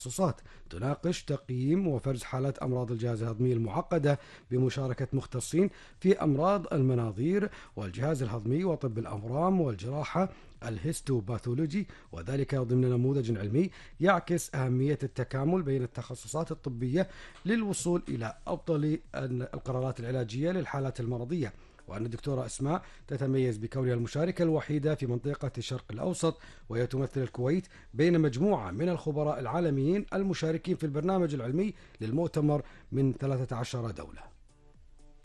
تخصصات تناقش تقييم وفرز حالات أمراض الجهاز الهضمي المعقدة بمشاركة مختصين في أمراض المناظير والجهاز الهضمي وطب الأورام والجراحة الهيستوباثولوجي، وذلك ضمن نموذج علمي يعكس أهمية التكامل بين التخصصات الطبية للوصول إلى أفضل القرارات العلاجية للحالات المرضية. وأن الدكتورة أسماء تتميز بكونها المشاركة الوحيدة في منطقة الشرق الأوسط، وهي تمثل الكويت بين مجموعة من الخبراء العالميين المشاركين في البرنامج العلمي للمؤتمر من 13 دولة.